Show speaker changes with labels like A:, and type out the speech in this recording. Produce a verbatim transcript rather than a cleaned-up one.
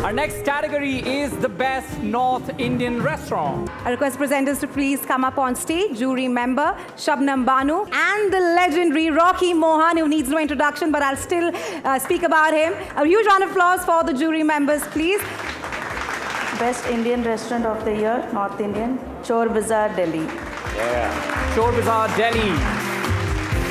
A: Our next category is the best North Indian restaurant.
B: I request presenters to please come up on stage. Jury member Shabnam Banu and the legendary Rocky Mohan, who needs no introduction, but I'll still uh, speak about him. A huge round of applause for the jury members, please.
C: Best Indian Restaurant of the Year, North Indian, Chor Bazaar, Delhi.
A: Yeah. Chor Bazaar, Delhi.